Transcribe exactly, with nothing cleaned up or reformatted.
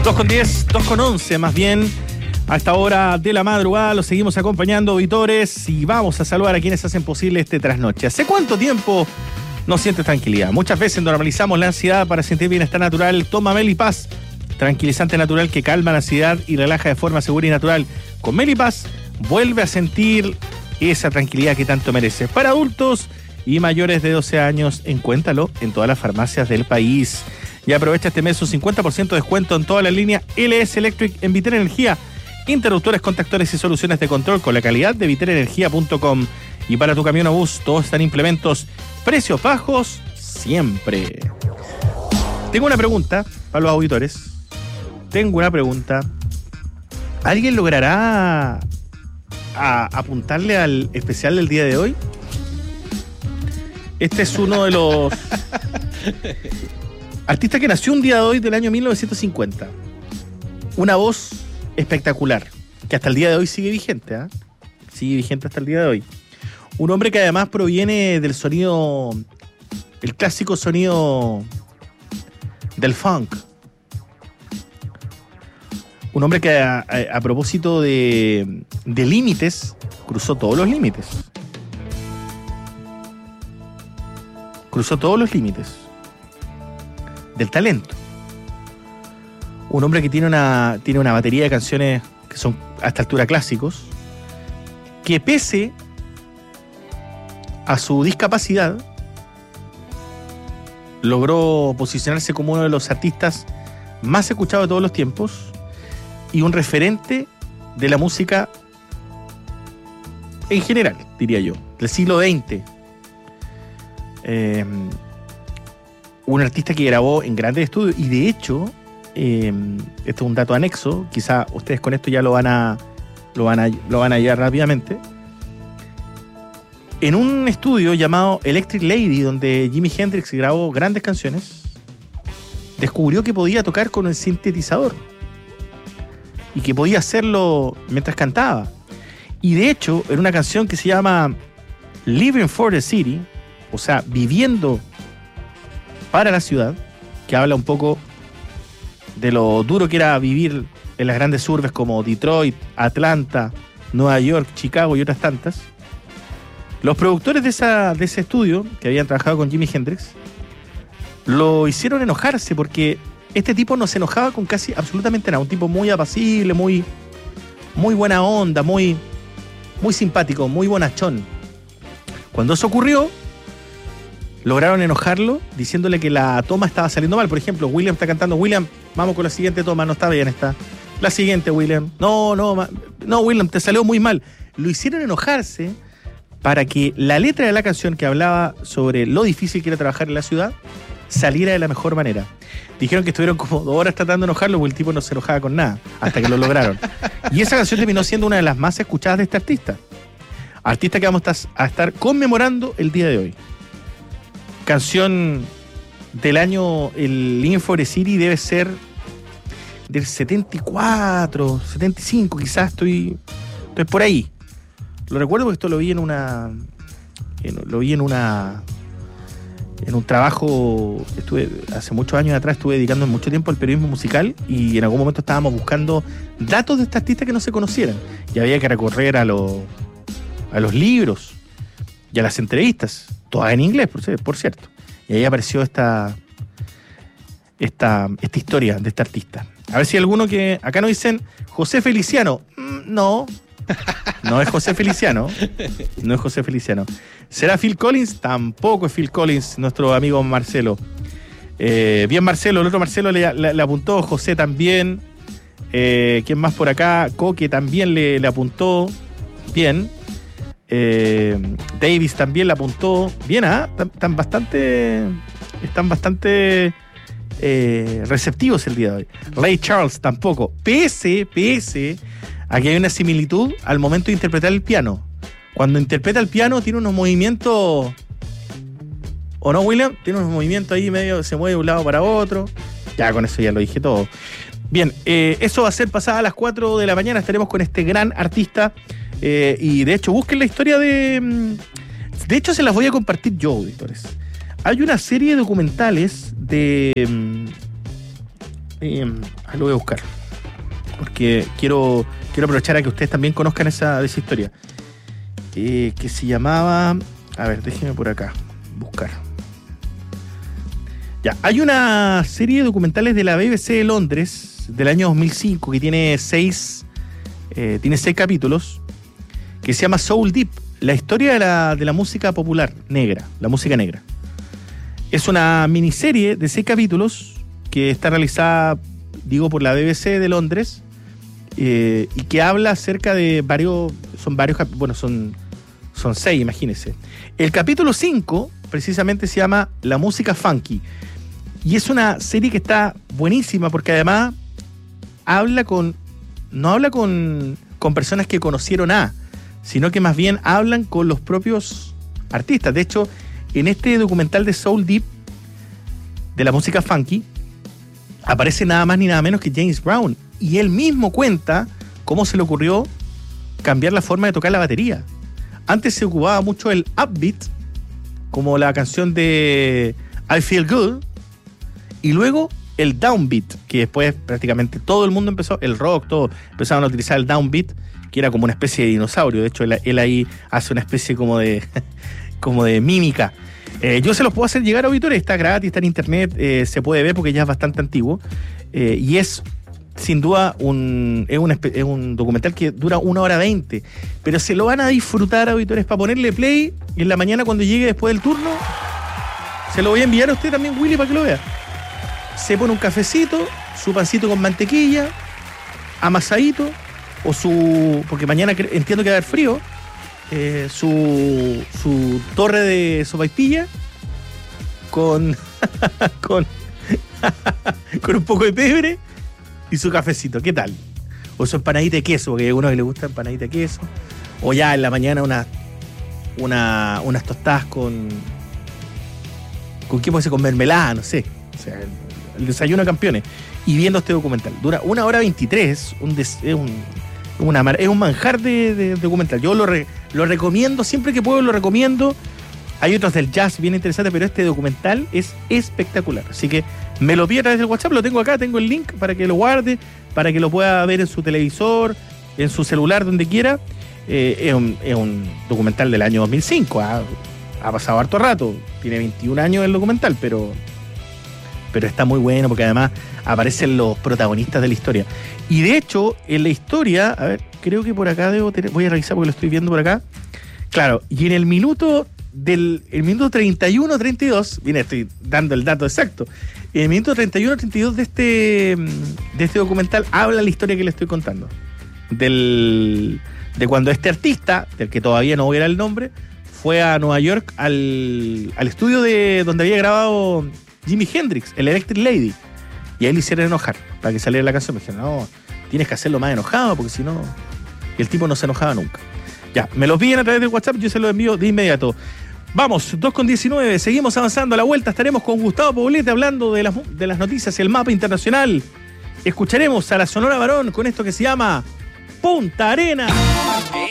dos con diez, dos con once más bien. A esta hora de la madrugada los seguimos acompañando, auditores, y vamos a saludar a quienes hacen posible este trasnoche. ¿Hace cuánto tiempo no sientes tranquilidad? Muchas veces normalizamos la ansiedad para sentir bienestar natural. Toma Melipaz, tranquilizante natural que calma la ansiedad y relaja de forma segura y natural. Con Melipaz vuelve a sentir esa tranquilidad que tanto mereces. Para adultos y mayores de doce años, encuéntralo en todas las farmacias del país. Y aprovecha este mes un cincuenta por ciento de descuento en toda la línea L S Electric en Vitel Energía. Interruptores, contactores y soluciones de control con la calidad de vitel energía punto com. Y para tu camión o bus, todos están implementos. Precios bajos siempre. Tengo una pregunta para los auditores. Tengo una pregunta. ¿Alguien logrará a apuntarle al especial del día de hoy? Este es uno de los artistas que nació un día de hoy del año mil novecientos cincuenta. Una voz espectacular, que hasta el día de hoy sigue vigente, ¿eh? Sigue vigente hasta el día de hoy. Un hombre que además proviene del sonido, el clásico sonido del funk. Un hombre que a, a, a propósito de, de límites, cruzó todos los límites. Cruzó todos los límites del talento. Un hombre que tiene una, tiene una batería de canciones que son a esta altura clásicos, que pese a su discapacidad, logró posicionarse como uno de los artistas más escuchados de todos los tiempos y un referente de la música en general, diría yo, del siglo veinte. Eh, un artista que grabó en grandes estudios y de hecho, eh, esto es un dato anexo, quizá ustedes con esto ya lo van a lo van a, lo van a hallar rápidamente. En un estudio llamado Electric Lady, donde Jimi Hendrix grabó grandes canciones, descubrió que podía tocar con el sintetizador y que podía hacerlo mientras cantaba. Y de hecho, en una canción que se llama Living for the City, o sea, viviendo para la ciudad, que habla un poco de lo duro que era vivir en las grandes urbes como Detroit, Atlanta, Nueva York, Chicago y otras tantas. Los productores de, esa, de ese estudio, que habían trabajado con Jimi Hendrix, lo hicieron enojarse porque este tipo no se enojaba con casi absolutamente nada. Un tipo muy apacible, muy, muy buena onda, muy, muy simpático, muy bonachón. Cuando eso ocurrió, lograron enojarlo diciéndole que la toma estaba saliendo mal. Por ejemplo, William está cantando, William, vamos con la siguiente toma, no está bien esta. La siguiente, William. No, no, no, William, te salió muy mal. Lo hicieron enojarse para que la letra de la canción, que hablaba sobre lo difícil que era trabajar en la ciudad, saliera de la mejor manera. Dijeron que estuvieron como dos horas tratando de enojarlo porque el tipo no se enojaba con nada, hasta que lo lograron. Y esa canción terminó siendo una de las más escuchadas de este artista. Artista que vamos a estar conmemorando el día de hoy. Canción del año, el Living for the City debe ser del setenta y cuatro, setenta y cinco, quizás estoy, estoy por ahí. Lo recuerdo porque esto lo vi en una, en, lo vi en una, en un trabajo, estuve hace muchos años atrás, estuve dedicando mucho tiempo al periodismo musical y en algún momento estábamos buscando datos de este artista que no se conocieran y había que recorrer a los, a los libros y a las entrevistas, todas en inglés, por, por cierto. Y ahí apareció esta, esta, esta historia de este artista. A ver si hay alguno que... Acá nos dicen José Feliciano. Mm, no, no es José Feliciano. No es José Feliciano. ¿Será Phil Collins? Tampoco es Phil Collins, nuestro amigo Marcelo. Eh, bien, Marcelo. El otro Marcelo le, le, le apuntó. José también. Eh, ¿Quién más por acá? Coque también le, le apuntó. Bien. Eh, Davis también la apuntó. Bien, ¿ah? ¿eh? Están bastante están bastante eh, receptivos el día de hoy. Ray Charles tampoco. Pese, pese a que hay una similitud al momento de interpretar el piano. Cuando interpreta el piano tiene unos movimientos, ¿o no, William? Tiene unos movimientos ahí medio, se mueve de un lado para otro. Ya con eso ya lo dije todo. Bien, eh, eso va a ser pasada a las cuatro de la mañana. Estaremos con este gran artista. Eh, y de hecho, busquen la historia de... De hecho, se las voy a compartir yo, auditores. Hay una serie de documentales de... Eh, ahí lo voy a buscar. Porque quiero, quiero aprovechar a que ustedes también conozcan esa, esa historia. Eh, que se llamaba... A ver, déjenme por acá buscar. Ya, hay una serie de documentales de la B B C de Londres del año dos mil cinco que tiene seis, eh, tiene seis capítulos, que se llama Soul Deep, la historia de la, de la música popular negra, la música negra. Es una miniserie de seis capítulos que está realizada, digo, por la B B C de Londres, eh, y que habla acerca de varios, son varios, bueno, son, son seis, imagínense. El capítulo cinco, precisamente, se llama La música funky, y es una serie que está buenísima porque además habla con, no habla con, con personas que conocieron a, sino que más bien hablan con los propios artistas. De hecho, en este documental de Soul Deep, de la música funky, aparece nada más ni nada menos que James Brown, y él mismo cuenta cómo se le ocurrió cambiar la forma de tocar la batería. Antes se ocupaba mucho el upbeat, como la canción de I Feel Good, y luego el downbeat, que después prácticamente todo el mundo empezó, el rock, todo, empezaron a utilizar el downbeat, que era como una especie de dinosaurio. De hecho, él, él ahí hace una especie como de, como de mímica. Eh, yo se los puedo hacer llegar a auditores, está gratis, está en internet, eh, se puede ver porque ya es bastante antiguo, eh, y es sin duda un, es, un, es un documental que dura una hora veinte, pero se lo van a disfrutar, auditores, para ponerle play en la mañana cuando llegue después del turno. Se lo voy a enviar a usted también, Willy, para que lo vea. Se pone un cafecito, su pancito con mantequilla, amasadito, o su, porque mañana entiendo que va a haber frío, eh, su, su torre de sopaipilla con con, con un poco de pebre y su cafecito. ¿Qué tal? O su empanadita de queso, porque a algunos le gusta empanadita de queso, o ya en la mañana una, una, unas tostadas con con qué puede ser, con mermelada, no sé, o sea, el, el desayuno de campeones, y viendo este documental. Dura una hora veintitrés, un des, es un Una, es un manjar de, de, de documental. Yo lo, re, lo recomiendo, siempre que puedo lo recomiendo. Hay otros del jazz bien interesantes, pero este documental es espectacular. Así que me lo pide a través del WhatsApp, lo tengo acá, tengo el link para que lo guarde, para que lo pueda ver en su televisor, en su celular, donde quiera. Eh, es, un, es un documental del año dos mil cinco, ha, ha pasado harto rato, tiene veintiún años el documental, pero... pero está muy bueno porque además aparecen los protagonistas de la historia. Y de hecho, en la historia, a ver, creo que por acá debo tener, voy a revisar porque lo estoy viendo por acá. Claro, y en el minuto del el minuto treinta y uno treinta y dos, mira, estoy dando el dato exacto. En el minuto treinta y uno treinta y dos de este de este documental habla la historia que le estoy contando. Del de cuando este artista, del que todavía no voy a dar el nombre, fue a Nueva York al, al estudio de donde había grabado Jimi Hendrix, el Electric Lady, y ahí le hicieron enojar para que saliera la canción. Me dijeron, no, tienes que hacerlo más enojado porque si no... Y el tipo no se enojaba nunca. Ya, me lo piden a través de WhatsApp, yo se lo envío de inmediato. Vamos, dos con diecinueve, seguimos avanzando a la vuelta. Estaremos con Gustavo Poblete hablando de las, de las noticias y el mapa internacional. Escucharemos a la Sonora Varón con esto que se llama Punta Arenas.